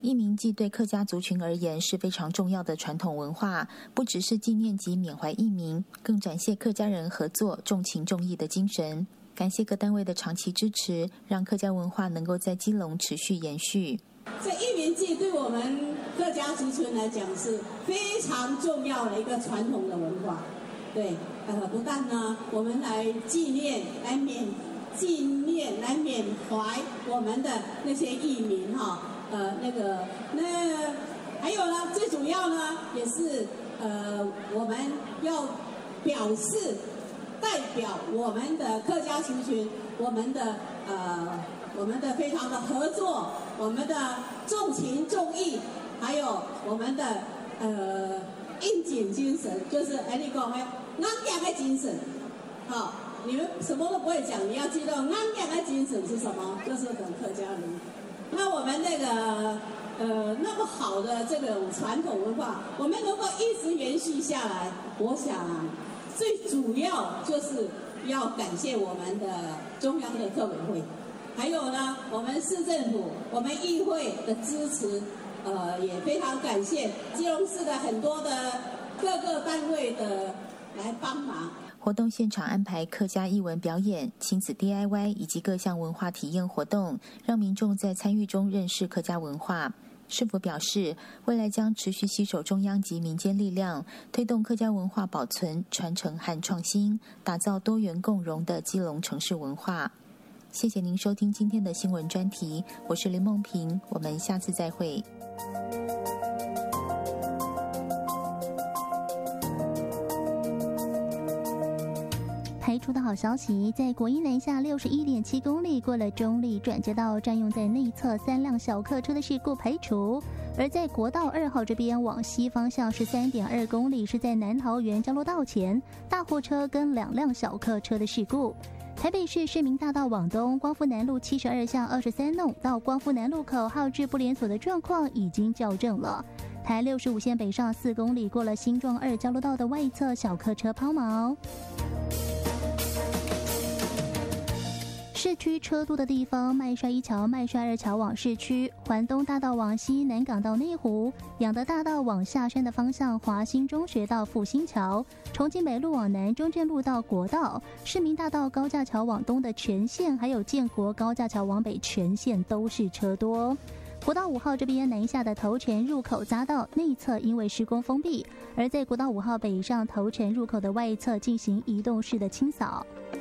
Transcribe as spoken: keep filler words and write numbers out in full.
义民祭对客家族群而言是非常重要的传统文化，不只是纪念及缅怀义民，更展现客家人合作、重情重义的精神。感谢各单位的长期支持，让客家文化能够在基隆持续延续。 这义民祭对我们客家族群来讲是非常重要的一个传统的文化。对，呃，不但呢，我们来纪念、来缅纪念、来缅怀我们的那些义民哈。呃，那个，那还有呢，最主要呢，也是呃，我们要表示代表我们的客家族群，我们的呃，我们的非常的合作，我们的重情重义，还有我们的呃应景精神，就是哎，你讲的安家的精神，好，你们什么都不会讲，你要知道安家的精神是什么，就是等客家人。那我们那个呃那么好的这种传统文化，我们能够一直延续下来，我想最主要就是要感谢我们的中央的客委会，还有呢我们市政府、我们议会的支持，呃也非常感谢基隆市的很多的各个单位的来帮忙。 活动现场安排客家艺文表演、亲子 D I Y 以及各项文化体验活动，让民众在参与中认识客家文化。市府表示，未来将持续携手中央及民间力量，推动客家文化保存、传承和创新，打造多元共融的基隆城市文化。谢谢您收听今天的新闻专题，我是林梦萍，我们下次再会。 排除的好消息，在国一南下六十一点七公里过了中立转接道，占用在内侧三辆小客车的事故排除。而在国道二号这边往西方向十三点二公里，是在南桃园交流道前大货车跟两辆小客车的事故。台北市市民大道往东，光复南路七十二巷二十三弄到光复南路口号志不连锁的状况已经校正了。台六十五线北上四公里过了新庄二交流道的外侧小客车抛锚。市区车多的地方，麦帅一桥、麦帅二桥往市区，环东大道往西，南港到内湖，养德大道往下山的方向，华兴中学到复兴桥，重庆北路往南，中正路到国道，市民大道高架桥往东的全线，还有建国高架桥往北全线都是车多。国道五号这边南下的头城入口匝道内侧因为施工封闭，而在国道五号北上头城入口的外侧进行移动式的清扫。